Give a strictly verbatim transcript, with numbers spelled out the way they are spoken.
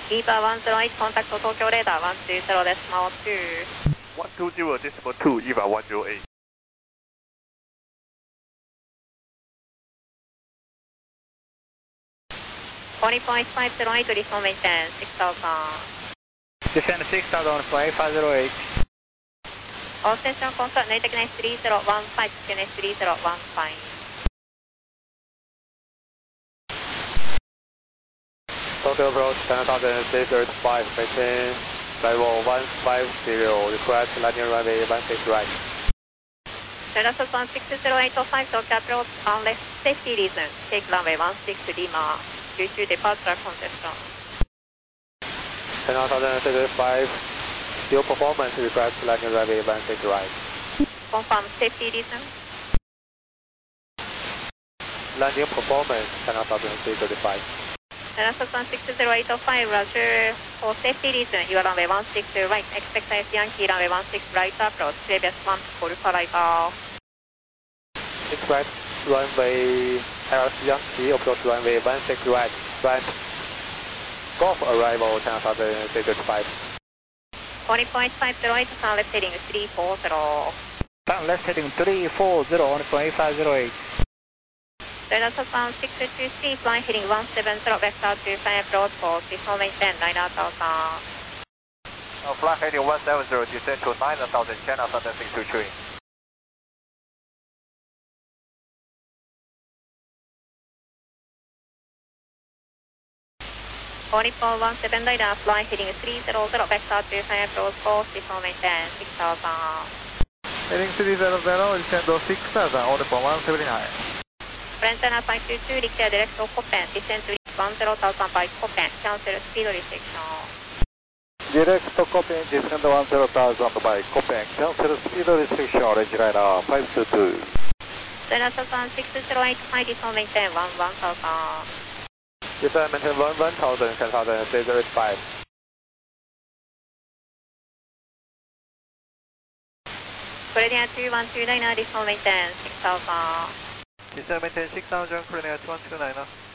キーパーワンゼロエイトコンタクト東京レーダーワンツーゼロです。回って one two zero decimal two, E V A one zero eight. twenty point five zero eight, descend maintain six thousand. Descend six thousand on flight five zero eight. All station consult, Natick name three zero one five, Natick three zero one five. Tokyo approach ten thousand three thirty-five, maintain level one five zero, request landing runway one six right. Delta one six zero eight five, Tokyo approach unless safety reason, take runway one six Lima, due to departure congestion. ten thousand three thirty-five, still performance, request landing runway one six right. Confirm safety reason. Landing performance ten thousand three thirty-five. Delta one six zero eight five, Roger. For safety reason, you are runway one six right, expect Yankee runway one six right approach, previous one for arrival. Expect runway Yankee approach runway one six right, right. Golf arrival ten thousand three thirty-five. twenty point five zero eight, sun left heading three four zero. Sun left heading three four zero on point five zero eight. Delta one six two three, flying heading one seven zero, vector to San approach for descend maintain nine thousand. Uh, flight heading one seven zero, descend to nine thousand, China Southern six two three. twenty four one seven radar, flying heading three zero zero, vector to San approach for descend maintain six thousand. Heading three zero zero, descend to six thousand, order for one seventy-nine. French Channel five two two, declare direct to Copen, descend to one zero thousand by Copen, cancel speed restriction. Direct to Copen, descend one zero thousand by Copen, cancel speed restriction, orange radar five two two. Delta one six zero eight five, descend maintain one one thousand. Descend maintain one one thousand, ten thousand three thirty-five. Korea two one two nine, descend maintain six thousand. Descend maintain six thousand, Korea two one two nine.